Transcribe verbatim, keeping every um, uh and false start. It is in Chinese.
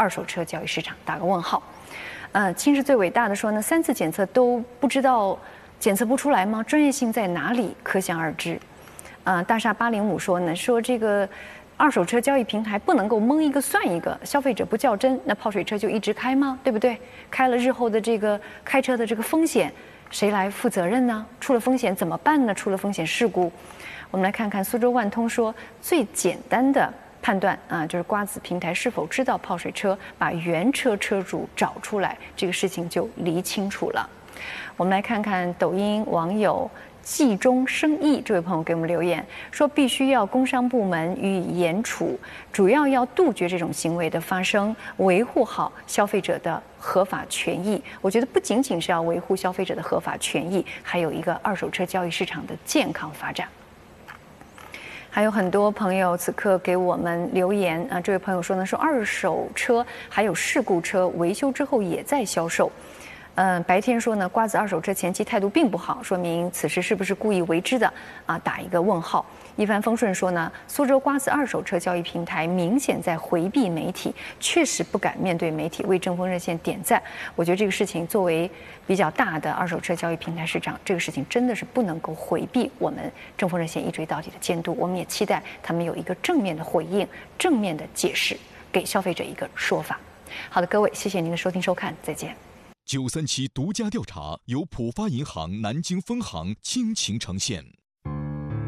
二手车交易市场打个问号。呃，亲是最伟大的说呢，三次检测都不知道检测不出来吗？专业性在哪里？可想而知。呃，大厦八零五说呢，说这个二手车交易平台不能够蒙一个算一个，消费者不较真，那泡水车就一直开吗？对不对？开了日后的这个开车的这个风险，谁来负责任呢？出了风险怎么办呢？出了风险事故，我们来看看苏州万通说，最简单的判断啊，就是瓜子平台是否知道泡水车，把原车车主找出来，这个事情就理清楚了。我们来看看抖音网友计中生意这位朋友给我们留言说，必须要工商部门予以严处，主要要杜绝这种行为的发生，维护好消费者的合法权益。我觉得不仅仅是要维护消费者的合法权益，还有一个二手车交易市场的健康发展。还有很多朋友此刻给我们留言啊，这位朋友说呢，说二手车还有事故车维修之后也在销售。嗯，白天说呢，瓜子二手车前期态度并不好，说明此事是不是故意为之的啊？打一个问号。一帆风顺说呢，苏州瓜子二手车交易平台明显在回避媒体，确实不敢面对媒体，为正风热线点赞。我觉得这个事情作为比较大的二手车交易平台市场，这个事情真的是不能够回避我们正风热线一追到底的监督。我们也期待他们有一个正面的回应，正面的解释，给消费者一个说法。好的，各位，谢谢您的收听收看，再见。 九三七独家调查由浦发银行南京分行倾情呈现。